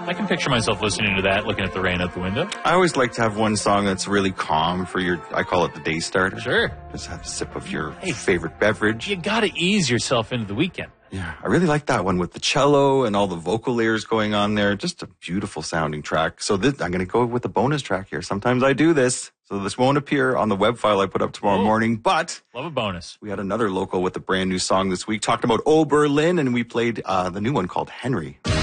I can picture myself listening to that, looking at the rain out the window. I always like to have one song that's really calm for I call it the day starter. Sure. Just have a sip of your favorite beverage. You got to ease yourself into the weekend. Yeah, I really like that one with the cello and all the vocal layers going on there. Just a beautiful sounding track. So I'm going to go with the bonus track here. Sometimes I do this. So this won't appear on the web file I put up tomorrow morning, but love a bonus. We had another local with a brand new song this week. Talked about Oberlin, and we played the new one called Henry.